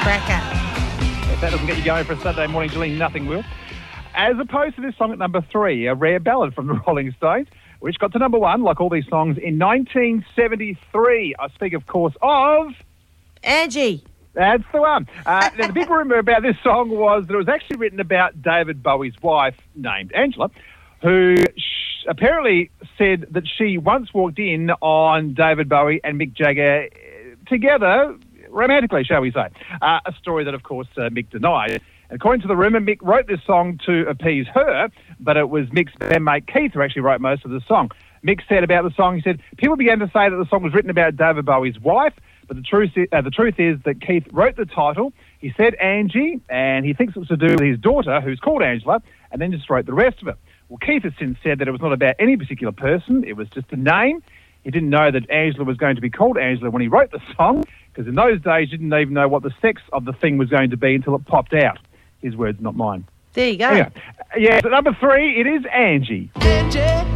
cracker. If that doesn't get you going for a Saturday morning, Jillian, nothing will. As opposed to this song at number 3, a rare ballad from the Rolling Stones, which got to number 1, like all these songs, in 1973. I speak, of course, of... Angie. That's the one. Now, the big rumour about this song was that it was actually written about David Bowie's wife, named Angela, who apparently said that she once walked in on David Bowie and Mick Jagger together, romantically, shall we say. A story that, of course, Mick denied. According to the rumour, Mick wrote this song to appease her, but it was Mick's bandmate Keith who actually wrote most of the song. Mick said about the song, he said, people began to say that the song was written about David Bowie's wife, but the truth is that Keith wrote the title, he said Angie, and he thinks it was to do with his daughter, who's called Angela, and then just wrote the rest of it. Well, Keith has since said that it was not about any particular person, it was just a name. He didn't know that Angela was going to be called Angela when he wrote the song, because in those days you didn't even know what the sex of the thing was going to be until it popped out. His words, not mine. There you go. Yeah, so number 3, it is Angie. Angie.